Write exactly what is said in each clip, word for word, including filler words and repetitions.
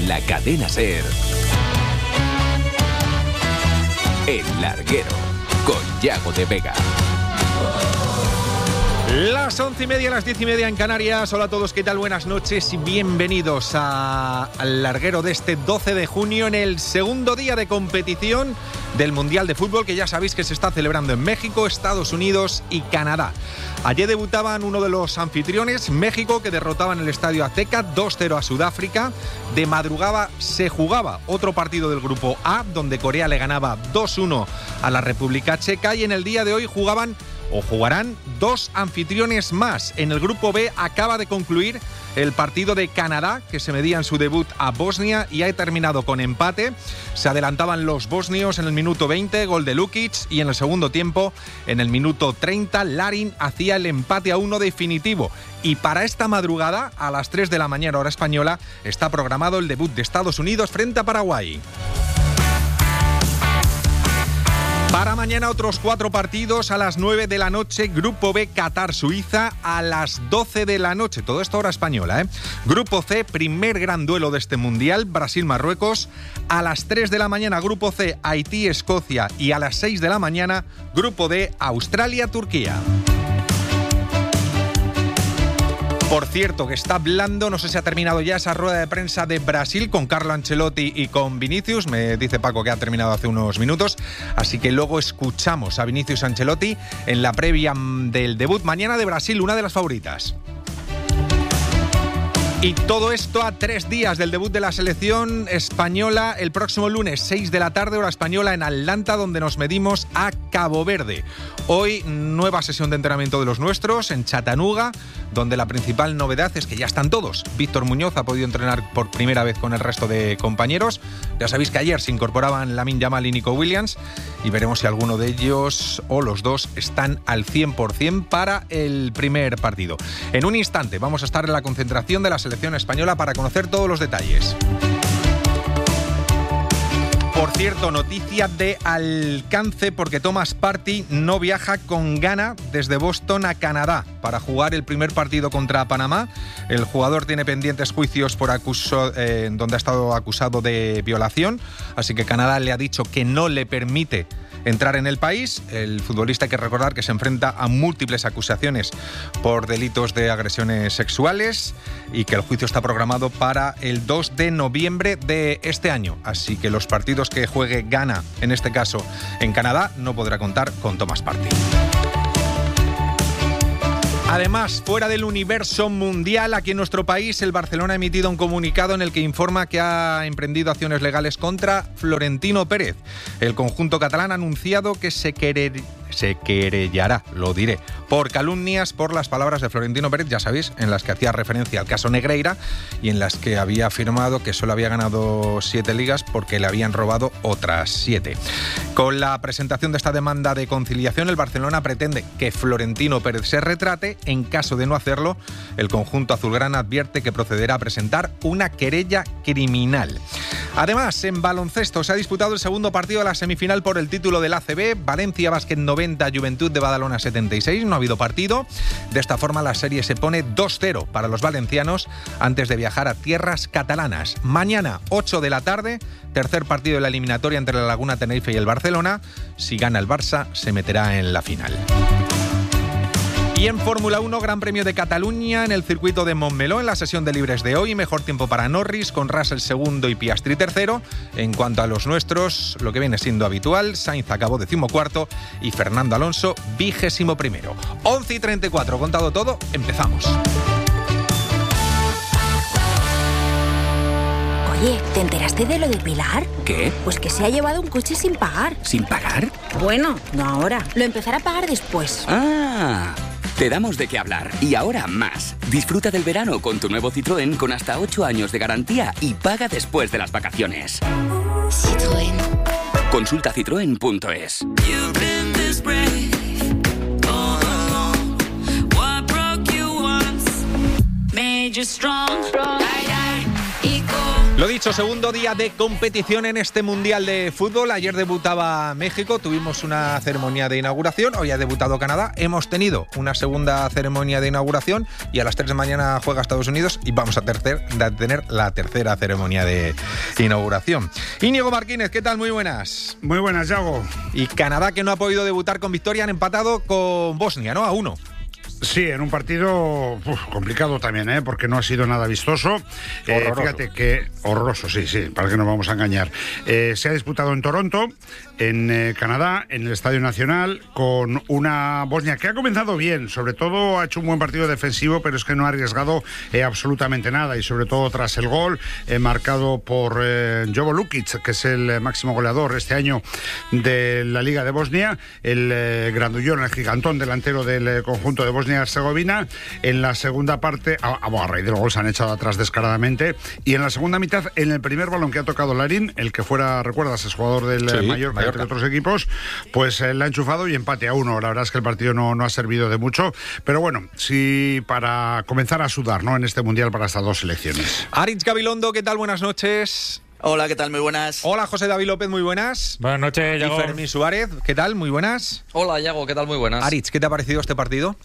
En la cadena SER, El Larguero, con Yago de Vega. Las once y media, las diez y media en Canarias. Hola a todos, ¿qué tal? Buenas noches y bienvenidos a, al Larguero de este doce de junio, en el segundo día de competición del Mundial de Fútbol, que ya sabéis que se está celebrando en México, Estados Unidos y Canadá. Ayer debutaban uno de los anfitriones, México, que derrotaba en el Estadio Azteca dos cero a Sudáfrica. De madrugada se jugaba otro partido del Grupo A, donde Corea le ganaba dos uno a la República Checa, y en el día de hoy jugaban o jugarán dos anfitriones más. En el Grupo B acaba de concluir el partido de Canadá, que se medía en su debut a Bosnia y ha terminado con empate. Se adelantaban los bosnios en el minuto veinte, gol de Lukic, y en el segundo tiempo, en el minuto treinta, Larin hacía el empate a uno definitivo. Y para esta madrugada, a las tres de la mañana hora española, está programado el debut de Estados Unidos frente a Paraguay. Para mañana otros cuatro partidos: a las nueve de la noche, Grupo B, Qatar-Suiza, a las doce de la noche, todo esto hora española, ¿eh? Grupo C, primer gran duelo de este Mundial, Brasil-Marruecos, a las tres de la mañana, Grupo C, Haití-Escocia, y a las seis de la mañana, Grupo D, Australia-Turquía. Por cierto, que está hablando, no sé si ha terminado ya esa rueda de prensa de Brasil con Carlo Ancelotti y con Vinicius. Me dice Paco que ha terminado hace unos minutos, así que luego escuchamos a Vinicius Ancelotti en la previa del debut mañana de Brasil, una de las favoritas. Y todo esto a tres días del debut de la selección española, el próximo lunes, seis de la tarde, hora española, en Atlanta, donde nos medimos a Cabo Verde. Hoy, nueva sesión de entrenamiento de los nuestros en Chattanooga, donde la principal novedad es que ya están todos. Víctor Muñoz ha podido entrenar por primera vez con el resto de compañeros. Ya sabéis que ayer se incorporaban Lamine Yamal y Nico Williams, y veremos si alguno de ellos o los dos están al cien por ciento para el primer partido. En un instante vamos a estar en la concentración de la selección española para conocer todos los detalles. Por cierto, noticia de alcance, porque Thomas Partey no viaja con Ghana desde Boston a Canadá para jugar el primer partido contra Panamá. El jugador tiene pendientes juicios por acuso, eh, donde ha estado acusado de violación, así que Canadá le ha dicho que no le permite entrar en el país. El futbolista, hay que recordar que se enfrenta a múltiples acusaciones por delitos de agresiones sexuales y que el juicio está programado para el dos de noviembre de este año. Así que los partidos que juegue Ghana, en este caso en Canadá, no podrá contar con Thomas Partey. Además, fuera del universo mundial, aquí en nuestro país, el Barcelona ha emitido un comunicado en el que informa que ha emprendido acciones legales contra Florentino Pérez. El conjunto catalán ha anunciado que se querer... se querellará, lo diré, por calumnias por las palabras de Florentino Pérez, ya sabéis, en las que hacía referencia al caso Negreira y en las que había afirmado que solo había ganado siete ligas porque le habían robado otras siete. Con la presentación de esta demanda de conciliación, el Barcelona pretende que Florentino Pérez se retrate. En caso de no hacerlo, el conjunto azulgrana advierte que procederá a presentar una querella criminal. Además, en baloncesto se ha disputado el segundo partido de la semifinal por el título del A C B, Valencia Basket noventa, Juventud de Badalona setenta y seis, no ha habido partido. De esta forma la serie se pone dos cero para los valencianos antes de viajar a tierras catalanas. Mañana, ocho de la tarde, tercer partido de la eliminatoria entre la Laguna Tenerife y el Barcelona. Si gana el Barça, se meterá en la final. Y en Fórmula uno, Gran Premio de Cataluña en el circuito de Montmeló, en la sesión de libres de hoy. Mejor tiempo para Norris, con Russell segundo y Piastri tercero. En cuanto a los nuestros, lo que viene siendo habitual, Sainz acabó decimocuarto y Fernando Alonso vigésimo primero. once y treinta y cuatro, contado todo, empezamos. Oye, ¿te enteraste de lo de Pilar? ¿Qué? Pues que se ha llevado un coche sin pagar. ¿Sin pagar? Bueno, no ahora. Lo empezará a pagar después. Ah... Te damos de qué hablar. Y ahora más. Disfruta del verano con tu nuevo Citroën con hasta ocho años de garantía y paga después de las vacaciones. Citroën. Consulta citroen punto es. Lo dicho, segundo día de competición en este Mundial de Fútbol. Ayer debutaba México, tuvimos una ceremonia de inauguración. Hoy ha debutado Canadá. Hemos tenido una segunda ceremonia de inauguración y a las tres de mañana juega Estados Unidos y vamos a, tercer, a tener la tercera ceremonia de inauguración. Íñigo Martínez, ¿qué tal? Muy buenas. Muy buenas, Yago. Y Canadá, que no ha podido debutar con victoria, han empatado con Bosnia, ¿no? A uno. Sí, en un partido uf, complicado también, ¿eh? Porque no ha sido nada vistoso. Eh, fíjate que horroroso, sí, sí, para que no vamos a engañar. Eh, se ha disputado en Toronto, en eh, Canadá, en el Estadio Nacional, con una Bosnia que ha comenzado bien. Sobre todo ha hecho un buen partido defensivo, pero es que no ha arriesgado eh, absolutamente nada. Y sobre todo tras el gol eh, marcado por eh, Jovo Lukic, que es el máximo goleador este año de la Liga de Bosnia, el eh, grandullón, el gigantón delantero del eh, conjunto de Bosnia Herzegovina. En la segunda parte, a, a, a raíz del gol se han echado atrás descaradamente, y en la segunda mitad, en el primer balón que ha tocado Larin, el que fuera, recuerdas, es jugador del sí, Mallorca, Mallorca, entre otros equipos, pues eh, la ha enchufado y empate a uno. La verdad es que el partido no, no ha servido de mucho, pero bueno, sí, para comenzar a sudar, ¿no?, en este Mundial para estas dos selecciones. Aritz Gabilondo, ¿qué tal? Buenas noches. Hola, ¿qué tal? Muy buenas. Hola, José David López, muy buenas. Buenas noches, Yago. Y Fermín Suárez, ¿qué tal? Muy buenas. Hola, Yago, ¿qué tal? Muy buenas. Aritz, ¿qué te ha parecido este partido?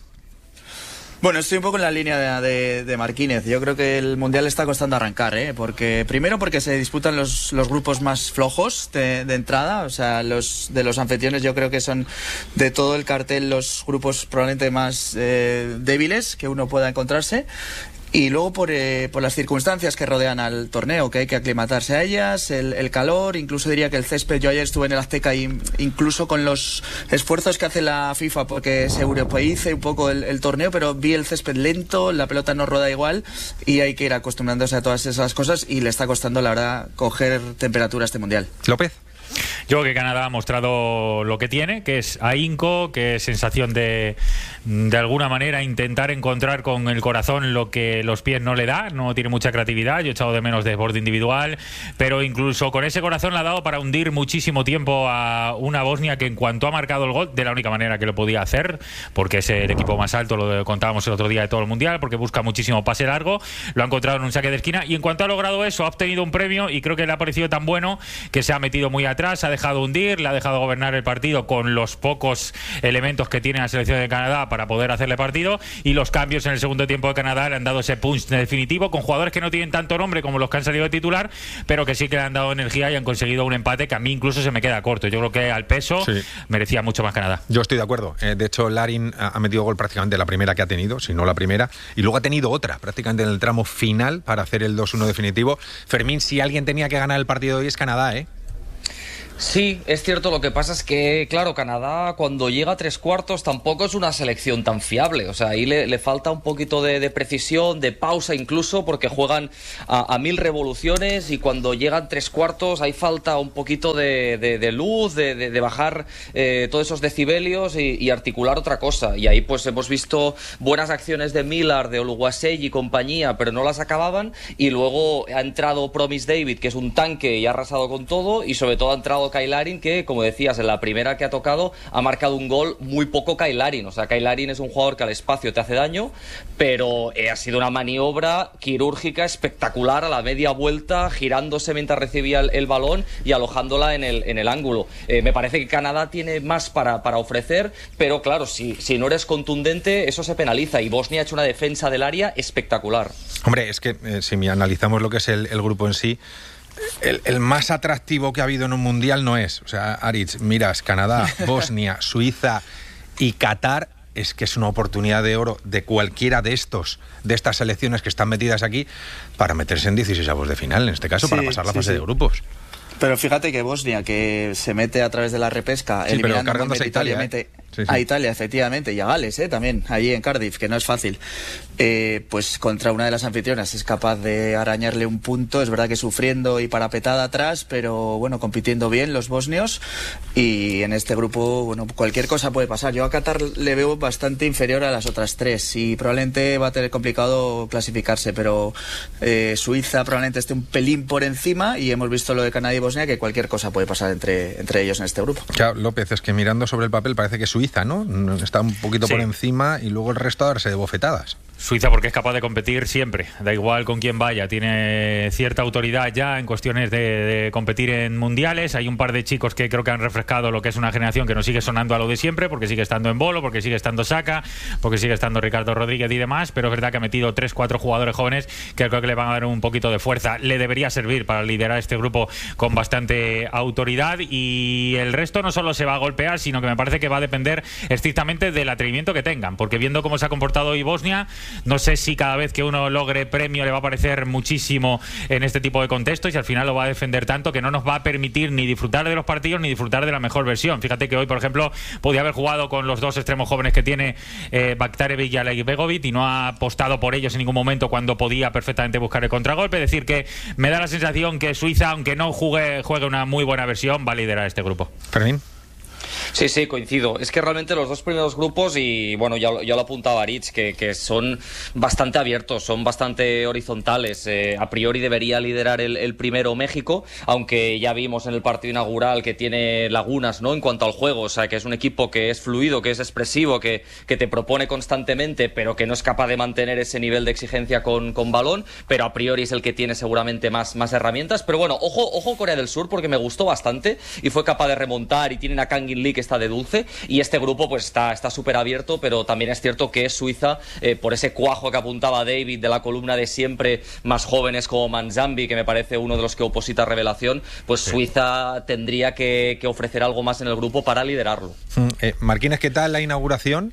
Bueno, estoy un poco en la línea de, de, de Martínez. Yo creo que el Mundial está costando arrancar, ¿eh? Porque, primero porque se disputan los, los grupos más flojos de, de entrada. O sea, los de los anfitriones yo creo que son de todo el cartel los grupos probablemente más eh, débiles que uno pueda encontrarse. Y luego por, eh, por las circunstancias que rodean al torneo, que hay que aclimatarse a ellas, el, el calor, incluso diría que el césped, yo ayer estuve en el Azteca y incluso con los esfuerzos que hace la FIFA porque se europeice un poco el, el torneo, pero vi el césped lento, la pelota no rueda igual y hay que ir acostumbrándose a todas esas cosas y le está costando, la verdad, coger temperatura a este Mundial. López. Yo creo que Canadá ha mostrado lo que tiene, que es ahínco, que es sensación de de alguna manera intentar encontrar con el corazón lo que los pies no le da. No tiene mucha creatividad, yo he echado de menos desborde individual, pero incluso con ese corazón le ha dado para hundir muchísimo tiempo a una Bosnia que en cuanto ha marcado el gol, de la única manera que lo podía hacer, porque es el equipo más alto, lo contábamos el otro día, de todo el Mundial, porque busca muchísimo pase largo, lo ha encontrado en un saque de esquina y en cuanto ha logrado eso ha obtenido un premio y creo que le ha parecido tan bueno que se ha metido muy atrás, ha dejado hundir, le ha dejado gobernar el partido con los pocos elementos que tiene la selección de Canadá para poder hacerle partido, y los cambios en el segundo tiempo de Canadá le han dado ese punch definitivo con jugadores que no tienen tanto nombre como los que han salido de titular, pero que sí que le han dado energía y han conseguido un empate que a mí incluso se me queda corto. Yo creo que al peso sí merecía mucho más Canadá. Yo estoy de acuerdo. Eh, de hecho, Larin ha metido gol prácticamente la primera que ha tenido, si no la primera, y luego ha tenido otra prácticamente en el tramo final para hacer el dos uno definitivo. Fermín, si alguien tenía que ganar el partido de hoy es Canadá, ¿eh? Sí, es cierto, lo que pasa es que, claro, Canadá cuando llega a tres cuartos tampoco es una selección tan fiable, o sea, ahí le, le falta un poquito de, de precisión, de pausa incluso, porque juegan a, a mil revoluciones y cuando llegan tres cuartos hay falta un poquito de, de, de luz, de, de, de bajar eh, todos esos decibelios y, y articular otra cosa, y ahí pues hemos visto buenas acciones de Millar, de Oluwaseyi y compañía, pero no las acababan, y luego ha entrado Promise David, que es un tanque y ha arrasado con todo, y sobre todo ha entrado Kyle Larin, que como decías, en la primera que ha tocado ha marcado un gol muy poco Kyle Larin. O sea, Kyle Larin es un jugador que al espacio te hace daño, pero eh, ha sido una maniobra quirúrgica espectacular a la media vuelta, girándose mientras recibía el, el balón y alojándola en el, en el ángulo. Eh, me parece que Canadá tiene más para, para ofrecer, pero claro, si, si no eres contundente, eso se penaliza, y Bosnia ha hecho una defensa del área espectacular. Hombre, es que eh, si analizamos lo que es el, el grupo en sí, El, el más atractivo que ha habido en un mundial no es, o sea, Aritz, miras Canadá, Bosnia, Suiza y Qatar, es que es una oportunidad de oro de cualquiera de estos, de estas selecciones que están metidas aquí para meterse en dieciseisavos de final, en este caso, sí, para pasar la sí, fase sí. de grupos. Pero fíjate que Bosnia, que se mete a través de la repesca, sí, eliminando pero a Italia, ¿eh? sí, sí. a Italia, efectivamente, y a Gales, ¿eh? también, allí en Cardiff, que no es fácil, eh, pues contra una de las anfitrionas es capaz de arañarle un punto, es verdad que sufriendo y parapetada atrás, pero bueno, compitiendo bien los bosnios, y en este grupo, bueno, cualquier cosa puede pasar. Yo a Qatar le veo bastante inferior a las otras tres, y probablemente va a tener complicado clasificarse, pero eh, Suiza probablemente esté un pelín por encima, y hemos visto lo de Canadá y Bosnia, que cualquier cosa puede pasar entre, entre ellos en este grupo. Claro, López, es que mirando sobre el papel parece que Suiza, ¿no? Está un poquito sí. por encima, y luego el resto a darse de bofetadas. Suiza porque es capaz de competir siempre, da igual con quién vaya, tiene cierta autoridad ya en cuestiones de, de competir en mundiales. Hay un par de chicos que creo que han refrescado lo que es una generación que nos sigue sonando a lo de siempre, porque sigue estando en Bolo, porque sigue estando Saka, porque sigue estando Ricardo Rodríguez y demás, pero es verdad que ha metido tres, cuatro jugadores jóvenes que creo que le van a dar un poquito de fuerza. Le debería servir para liderar este grupo con bastante autoridad, y el resto no solo se va a golpear, sino que me parece que va a depender estrictamente del atrevimiento que tengan, porque viendo cómo se ha comportado hoy Bosnia, no sé si cada vez que uno logre premio le va a parecer muchísimo en este tipo de contextos, y al final lo va a defender tanto que no nos va a permitir ni disfrutar de los partidos ni disfrutar de la mejor versión. Fíjate que hoy, por ejemplo, podía haber jugado con los dos extremos jóvenes que tiene eh, Baktarevic y Alekbegovic, y no ha apostado por ellos en ningún momento cuando podía perfectamente buscar el contragolpe. Es decir, que me da la sensación que Suiza, aunque no juegue, juegue una muy buena versión, va a liderar este grupo. Fermín. Sí, sí, coincido. Es que realmente los dos primeros grupos, y bueno, ya, ya lo apuntaba Aritz, que, que son bastante abiertos, son bastante horizontales. Eh, a priori debería liderar el, el primero México, aunque ya vimos en el partido inaugural que tiene lagunas, ¿no?, en cuanto al juego. O sea, que es un equipo que es fluido, que es expresivo, que, que te propone constantemente, pero que no es capaz de mantener ese nivel de exigencia con, con balón. Pero a priori es el que tiene seguramente más, más herramientas. Pero bueno, ojo, ojo Corea del Sur, porque me gustó bastante y fue capaz de remontar, y tienen a Kang In Lee, que está de dulce, y este grupo pues está está súper abierto, pero también es cierto que es Suiza, eh, por ese cuajo que apuntaba David de la columna de siempre más jóvenes como Manzambi, que me parece uno de los que oposita revelación, pues sí. Suiza tendría que, que ofrecer algo más en el grupo para liderarlo. Mm, eh, Marquínez, ¿qué tal la inauguración?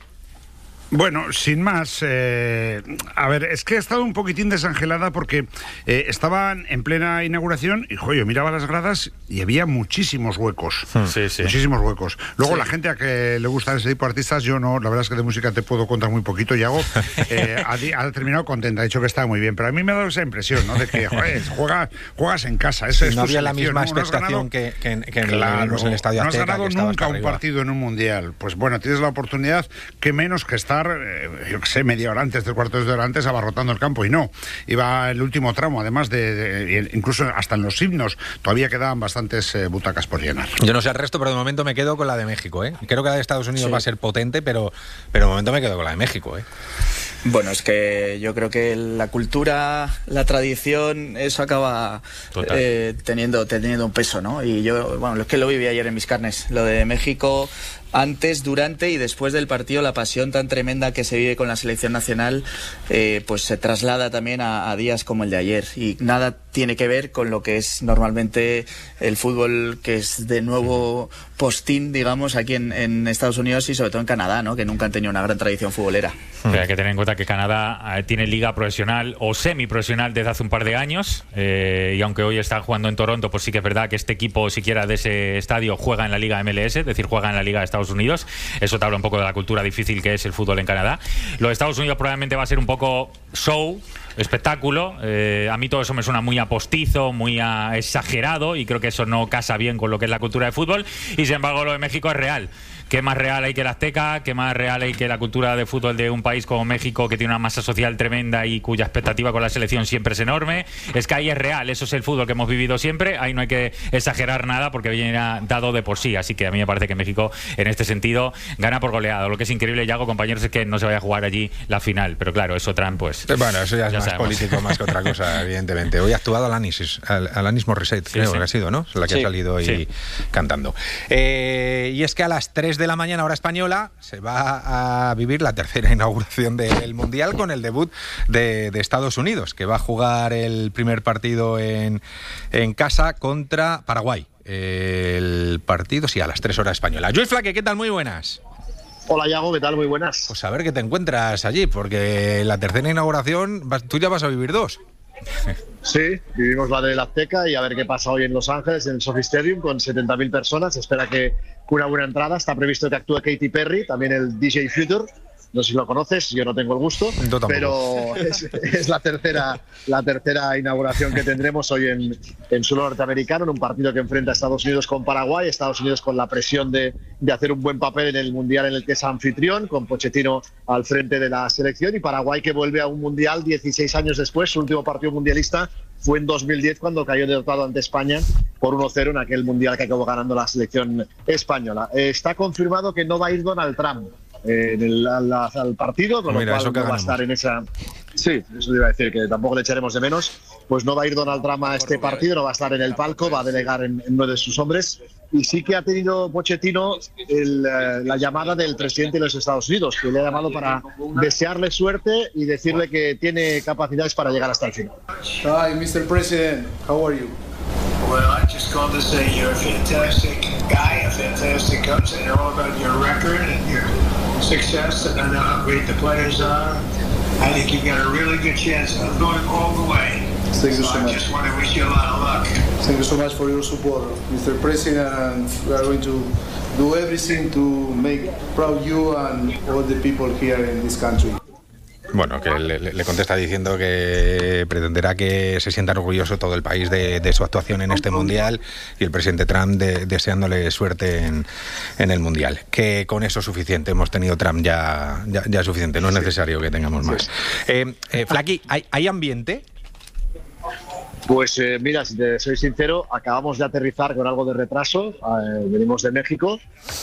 Bueno, sin más, eh, a ver, es que he estado un poquitín desangelada porque eh, estaban en plena inauguración y, joder, yo miraba las gradas y había muchísimos huecos. Sí, sí. Muchísimos huecos. Luego, sí. La gente a que le gustan ese tipo de artistas, yo no, la verdad es que de música te puedo contar muy poquito, y hago, eh, ha, ha terminado contenta, ha dicho que está muy bien, pero a mí me ha dado esa impresión, ¿no?, de que, joder, juega, juegas en casa. Ese sí, es no tu había selección, la misma ¿no? expectación no que, que, que en, claro, el, en el Estadio no Azteca. No has ganado que nunca un arriba. partido en un mundial. Pues bueno, tienes la oportunidad, que menos que estar, eh, yo qué sé, media hora antes, tres cuartos de hora antes, abarrotando el campo, y no. Iba el último tramo, además de, de incluso hasta en los himnos, todavía quedaban bastantes eh, butacas por llenar. Yo no sé el resto, pero de momento me quedo con la de México, ¿eh? Creo que la de Estados Unidos sí. va a ser potente, pero, pero de momento me quedo con la de México, ¿eh? Bueno, es que yo creo que la cultura, la tradición, eso acaba eh, teniendo, teniendo un peso, ¿no? Y yo, bueno, es que lo viví ayer en mis carnes, lo de México. Antes, durante y después del partido, la pasión tan tremenda que se vive con la selección nacional, eh, pues se traslada también a, a días como el de ayer. Y nada tiene que ver con lo que es normalmente el fútbol, que es de nuevo postín, digamos, aquí en, en Estados Unidos y sobre todo en Canadá, ¿no?, que nunca han tenido una gran tradición futbolera. Pero hay que tener en cuenta que Canadá eh, tiene liga profesional o semiprofesional desde hace un par de años, eh, y aunque hoy están jugando en Toronto, pues sí que es verdad que este equipo, siquiera de ese estadio, juega en la Liga M L S, es decir, juega en la Liga de Estados Unidos. Eso te habla un poco de la cultura difícil que es el fútbol en Canadá. Lo de Estados Unidos probablemente va a ser un poco show, espectáculo. Eh, a mí todo eso me suena muy a postizo, muy a exagerado, y creo que eso no casa bien con lo que es la cultura de fútbol. Y sin embargo, lo de México es real. ¿Qué más real hay que el Azteca? ¿Qué más real hay que la cultura de fútbol de un país como México, que tiene una masa social tremenda y cuya expectativa con la selección siempre es enorme? Es que ahí es real, eso es el fútbol que hemos vivido siempre, ahí no hay que exagerar nada porque viene dado de por sí, así que a mí me parece que México en este sentido gana por goleado. Lo que es increíble, Yago, compañeros, es que no se vaya a jugar allí la final, pero claro, eso Trump, pues... Bueno, eso ya es ya más sabemos. político más que otra cosa, evidentemente. Hoy ha actuado Alanis, Alanis Morissette, Sí, creo sí. que ha sido, ¿no? La que Sí. ha salido ahí Sí. cantando. Eh, y es que a las tres de la mañana, hora española, se va a vivir la tercera inauguración del Mundial con el debut de, de Estados Unidos, que va a jugar el primer partido en, en casa contra Paraguay. El partido, sí, a las tres horas española. Lluís Flaque, ¿qué tal? Muy buenas. Hola, Yago, ¿qué tal? Muy buenas. Pues a ver qué te encuentras allí, porque la tercera inauguración, vas, tú ya vas a vivir dos. Sí, vivimos la del Azteca y a ver qué pasa hoy en Los Ángeles, en el SoFi Stadium, con setenta mil personas. Se espera que una buena entrada. Está previsto que actúe Katy Perry, también el D J Future. No sé si lo conoces, yo no tengo el gusto, pero es, es la tercera la tercera inauguración que tendremos hoy en, en suelo norteamericano, en un partido que enfrenta a Estados Unidos con Paraguay. Estados Unidos con la presión de, de hacer un buen papel en el Mundial en el que es anfitrión, con Pochettino al frente de la selección, y Paraguay que vuelve a un Mundial dieciséis años después. Su último partido mundialista fue en dos mil diez, cuando cayó derrotado ante España por uno cero en aquel Mundial que acabó ganando la selección española. Está confirmado que no va a ir Donald Trump. eh, en el, al, al partido, con Mira, lo cual no va a estar en esa... Sí, eso te iba a decir, que tampoco le echaremos de menos. Pues no va a ir Donald Trump a este partido, no va a estar en el palco, va a delegar en, en uno de sus hombres. Y sí que ha tenido Pochettino el, eh, la llamada del presidente de los Estados Unidos, que le ha llamado para desearle suerte y decirle que tiene capacidades para llegar hasta el final. Hi, mister President, how are you? Well, I just called to say you're a fantastic guy, a fantastic coach. I know about your record and your success, and I know how great the players are. I think you've got a really good chance of going all the way. Thank you so so much. I just want to wish you a lot of luck. Thank you so much for your support, mister President, and we are going to do everything to make proud you and all the people here in this country. Bueno, que le, le contesta diciendo que pretenderá que se sientan orgulloso todo el país de, de su actuación en este Mundial, y el presidente Trump de, deseándole suerte en, en el Mundial. Que con eso es suficiente, hemos tenido Trump ya, ya, ya suficiente, no es necesario que tengamos más. Eh, eh, Flaky, ¿hay, ¿hay ambiente? Pues eh, mira, si te soy sincero, acabamos de aterrizar con algo de retraso, eh, venimos de México,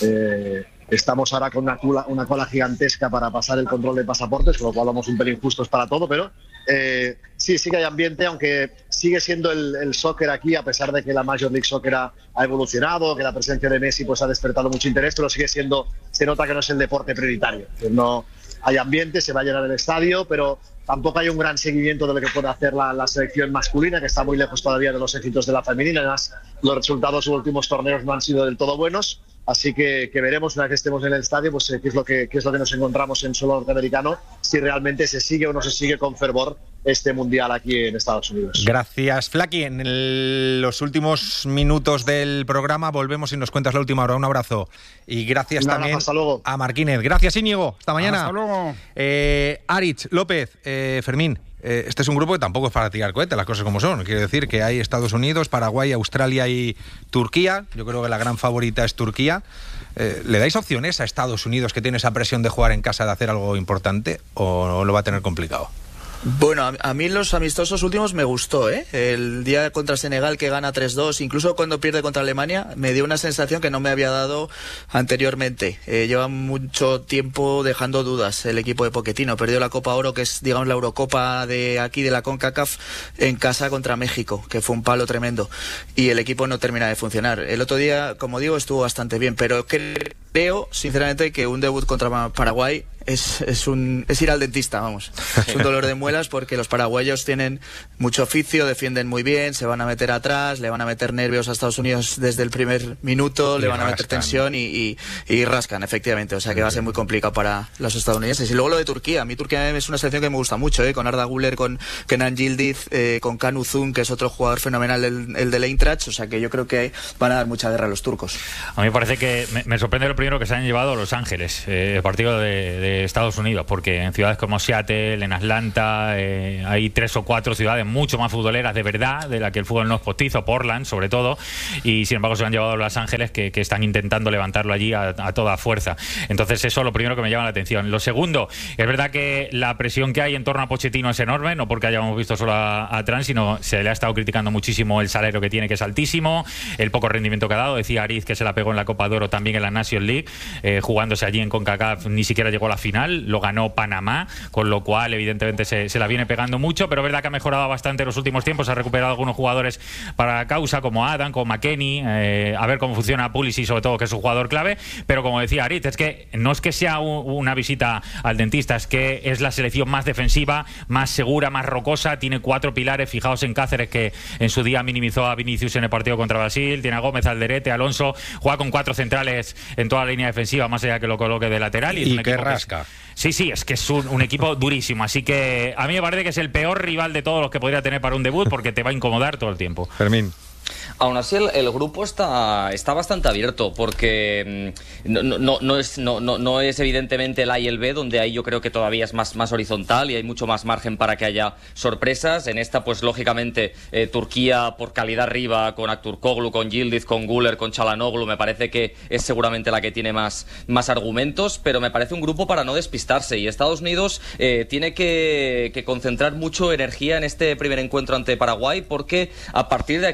eh, estamos ahora con una cola, una cola gigantesca para pasar el control de pasaportes, con lo cual vamos un pelín justos para todo, pero eh, sí, sí que hay ambiente, aunque sigue siendo el, el soccer aquí, a pesar de que la Major League Soccer ha, ha evolucionado, que la presencia de Messi pues ha despertado mucho interés, pero sigue siendo, se nota que no es el deporte prioritario, que no hay ambiente, se va a llenar el estadio, pero tampoco hay un gran seguimiento de lo que puede hacer la, la selección masculina, que está muy lejos todavía de los éxitos de la femenina. Además, los resultados de los últimos torneos no han sido del todo buenos. Así que, que veremos una vez que estemos en el estadio, pues eh, qué es lo que qué es lo que nos encontramos en suelo norteamericano, si realmente se sigue o no se sigue con fervor este mundial aquí en Estados Unidos. Gracias, Flaky. En el, los últimos minutos del programa volvemos y nos cuentas la última hora. Un abrazo. Y gracias Nada, también hasta luego. a Marquínez. Gracias, Íñigo. Hasta mañana. Hasta luego. Eh, Aritz, López, eh, Fermín. Eh, este es un grupo que tampoco es para tirar cohetes, las cosas como son. Quiero decir que hay Estados Unidos, Paraguay, Australia y Turquía. Yo creo que la gran favorita es Turquía. Eh, ¿Le dais opciones a Estados Unidos, que tiene esa presión de jugar en casa, de hacer algo importante, o lo va a tener complicado? Bueno, a, a mí los amistosos últimos me gustó, ¿eh? El día contra Senegal, que gana tres dos, incluso cuando pierde contra Alemania, me dio una sensación que no me había dado anteriormente. Eh, lleva mucho tiempo dejando dudas el equipo de Pochettino. Perdió la Copa Oro, que es, digamos, la Eurocopa de aquí, de la CONCACAF, en casa contra México, que fue un palo tremendo. Y el equipo no termina de funcionar. El otro día, como digo, estuvo bastante bien, pero creo, sinceramente, que un debut contra Paraguay Es, es, un, es ir al dentista, vamos. Es un dolor de muelas, porque los paraguayos tienen mucho oficio, defienden muy bien, se van a meter atrás, le van a meter nervios a Estados Unidos desde el primer minuto, y le van rascan. a meter tensión y, y, y rascan, efectivamente. O sea que va a ser muy complicado para los estadounidenses. Y luego lo de Turquía. A mí Turquía es una selección que me gusta mucho, ¿eh? Con Arda Güler, con Kenan Yildiz, eh, con Can Uzun, que es otro jugador fenomenal, el, el del Eintracht. O sea que yo creo que van a dar mucha guerra a los turcos. A mí me parece que me, me sorprende lo primero que se han llevado Los Ángeles, eh, el partido de, de Estados Unidos, porque en ciudades como Seattle, en Atlanta, eh, hay tres o cuatro ciudades mucho más futboleras de verdad, de la que el fútbol no es postizo, Portland sobre todo, y sin embargo se han llevado a Los Ángeles, que, que están intentando levantarlo allí a, a toda fuerza. Entonces eso es lo primero que me llama la atención. Lo segundo, es verdad que la presión que hay en torno a Pochettino es enorme, no porque hayamos visto solo a, a Trump, sino se le ha estado criticando muchísimo el salario que tiene, que es altísimo, el poco rendimiento que ha dado. Decía Ariz que se la pegó en la Copa de Oro, también en la Nations League, eh, jugándose allí en CONCACAF, ni siquiera llegó a la final, lo ganó Panamá, con lo cual evidentemente se, se la viene pegando mucho, pero es verdad que ha mejorado bastante en los últimos tiempos, ha recuperado algunos jugadores para la causa, como Adam, como McKennie, eh, a ver cómo funciona Pulisic, sobre todo, que es un jugador clave. Pero como decía Aritz, es que no es que sea un, una visita al dentista, es que es la selección más defensiva, más segura, más rocosa, tiene cuatro pilares. Fijaos en Cáceres, que en su día minimizó a Vinicius en el partido contra Brasil, tiene a Gómez, Alderete, Alonso, juega con cuatro centrales en toda la línea defensiva, más allá que lo coloque de lateral, y, es y un que equipo rasca. Que es, sí, sí, es que es un, un equipo durísimo, así que a mí me parece que es el peor rival de todos los que podría tener para un debut, porque te va a incomodar todo el tiempo. Fermín. Aún así el, el grupo está, está bastante abierto, porque no, no, no, es, no, no, no es evidentemente el A y el B, donde ahí yo creo que todavía es más, más horizontal y hay mucho más margen para que haya sorpresas. En esta, pues lógicamente, eh, Turquía por calidad arriba, con Aktürkoğlu, con Yildiz, con Güler, con Çalhanoğlu, me parece que es seguramente la que tiene más, más argumentos, pero me parece un grupo para no despistarse, y Estados Unidos eh, tiene que, que concentrar mucho energía en este primer encuentro ante Paraguay, porque a partir de aquí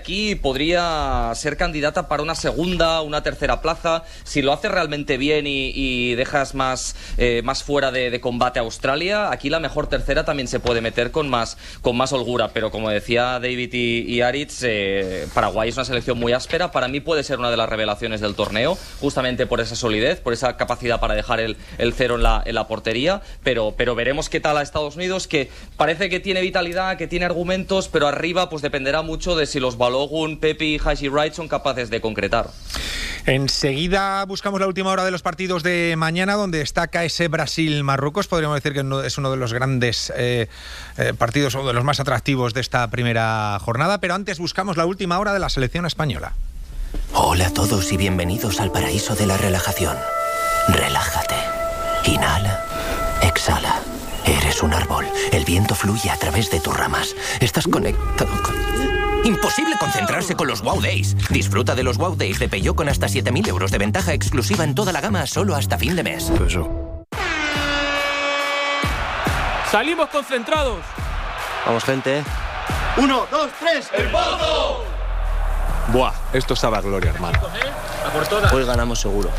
podría ser candidata para una segunda, una tercera plaza. Si lo hace realmente bien y, y dejas más, eh, más fuera de, de combate a Australia, aquí la mejor tercera también se puede meter con más, con más holgura. Pero como decía David y, y Aritz, eh, Paraguay es una selección muy áspera. Para mí puede ser una de las revelaciones del torneo, justamente por esa solidez, por esa capacidad para dejar el, el cero en la, en la portería. Pero, pero veremos qué tal a Estados Unidos, que parece que tiene vitalidad, que tiene argumentos, pero arriba pues dependerá mucho de si los Balogun, Pepi y Haji Wright son capaces de concretar. Enseguida buscamos la última hora de los partidos de mañana, donde destaca ese Brasil-Marruecos. Podríamos decir que es uno de los grandes eh, eh, partidos, o de los más atractivos de esta primera jornada. Pero antes buscamos la última hora de la selección española. Hola a todos y bienvenidos al paraíso de la relajación. Relájate. Inhala. Exhala. Eres un árbol. El viento fluye a través de tus ramas. Estás conectado con... Imposible concentrarse con los Wow Days. Disfruta de los Wow Days de Peugeot con hasta siete mil euros de ventaja exclusiva en toda la gama solo hasta fin de mes. Eso. Salimos concentrados. Vamos, gente. Uno, dos, tres. ¡El Pozo! Buah, esto sabe a gloria, hermano. Hoy ganamos seguro.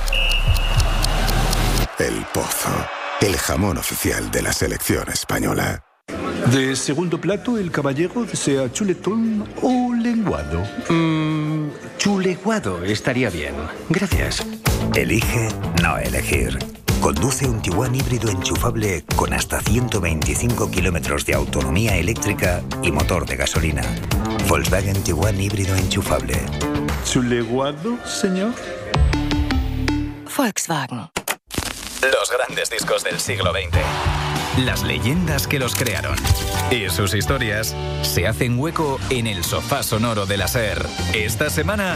El Pozo, el jamón oficial de la selección española. De segundo plato, el caballero desea chuletón o lenguado. Mmm, chuleguado estaría bien. Gracias. Elige no elegir. Conduce un Tiguan híbrido enchufable con hasta ciento veinticinco kilómetros de autonomía eléctrica y motor de gasolina. Volkswagen Tiguan híbrido enchufable. ¿Chuleguado, señor? Volkswagen. Los grandes discos del siglo veinte. Las leyendas que los crearon. Y sus historias se hacen hueco en el sofá sonoro de la SER. Esta semana...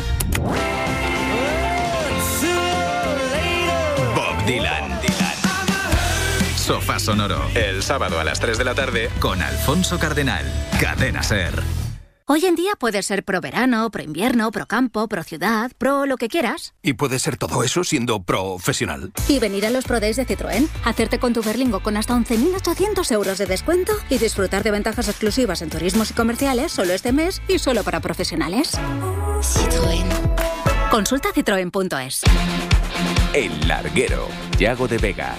Bob Dylan. Sofá sonoro. El sábado a las tres de la tarde con Alfonso Cardenal. Cadena SER. Hoy en día puedes ser pro verano, pro invierno, pro campo, pro ciudad, pro lo que quieras. Y puedes ser todo eso siendo profesional. Y venir a los Pro Days de Citroën, hacerte con tu Berlingo con hasta once mil ochocientos euros de descuento y disfrutar de ventajas exclusivas en turismos y comerciales solo este mes y solo para profesionales. Citroën. Consulta citroen punto es. El Larguero, Yago de Vega.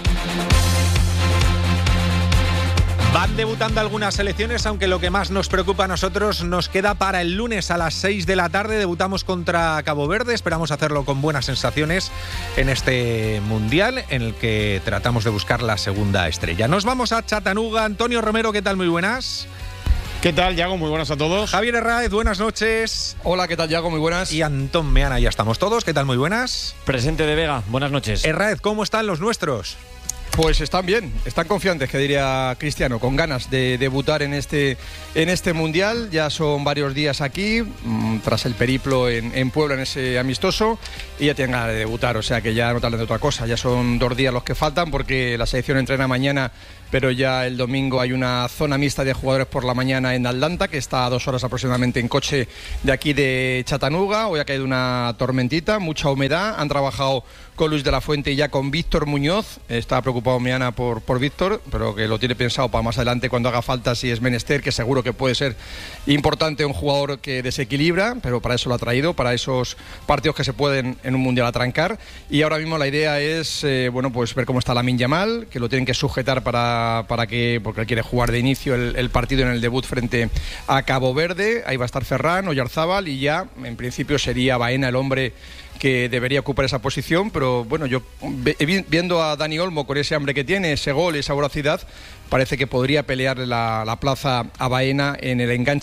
Van debutando algunas selecciones, aunque lo que más nos preocupa a nosotros nos queda para el lunes a las seis de la tarde. Debutamos contra Cabo Verde, esperamos hacerlo con buenas sensaciones en este Mundial, en el que tratamos de buscar la segunda estrella. Nos vamos a Chattanooga. Antonio Romero, ¿qué tal? Muy buenas. ¿Qué tal, Yago? Muy buenas a todos. Javier Herráez, buenas noches. Hola, ¿qué tal, Yago? Muy buenas. Y Antón Meana, ya estamos todos. ¿Qué tal? Muy buenas. Presente de Vega, buenas noches. Herráez, ¿cómo están los nuestros? Pues están bien, están confiantes, que diría Cristiano, con ganas de debutar en este, en este Mundial. Ya son varios días aquí, mmm, tras el periplo en, en Puebla, en ese amistoso, y ya tienen ganas de debutar, o sea que ya no te hablan de otra cosa. Ya son dos días los que faltan, porque la selección entrena mañana, pero ya el domingo hay una zona mixta de jugadores por la mañana en Atlanta, que está a dos horas aproximadamente en coche de aquí de Chattanooga. Hoy ha caído una tormentita, mucha humedad. Han trabajado con Luis de la Fuente y ya con Víctor Muñoz. Está preocupado Meana por, por Víctor, pero que lo tiene pensado para más adelante cuando haga falta, si es menester, que seguro que puede ser importante, un jugador que desequilibra, pero para eso lo ha traído, para esos partidos que se pueden en un Mundial atrancar. Y ahora mismo la idea es eh, bueno, pues ver cómo está Lamine Yamal, que lo tienen que sujetar para, para que, porque él quiere jugar de inicio el, el partido en el debut frente a Cabo Verde. Ahí va a estar Ferran, Oyarzábal, y ya en principio sería Baena el hombre que debería ocupar esa posición, pero bueno, yo viendo a Dani Olmo con ese hambre que tiene, ese gol, esa voracidad, parece que podría pelear la, la plaza a Baena en el enganche